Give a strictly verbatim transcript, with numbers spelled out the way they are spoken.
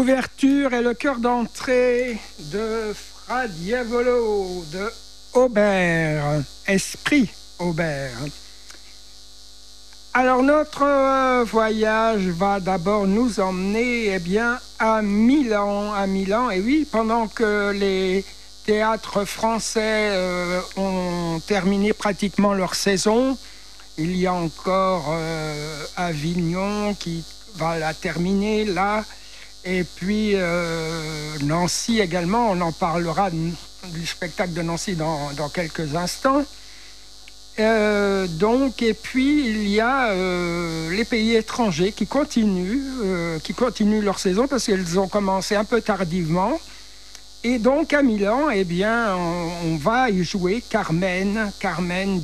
L'ouverture et le cœur d'entrée de Fra Diavolo de Auber, Esprit Auber. Alors notre euh, voyage va d'abord nous emmener eh bien, à Milan, à Milan. Et oui, pendant que les théâtres français euh, ont terminé pratiquement leur saison, il y a encore euh, Avignon qui va la terminer là. Et puis euh, Nancy également, on en parlera du spectacle de Nancy dans, dans quelques instants. Euh, donc, et puis il y a euh, les pays étrangers qui continuent, euh, qui continuent leur saison parce qu'ils ont commencé un peu tardivement. Et donc à Milan, eh bien, on, on va y jouer Carmen, Carmen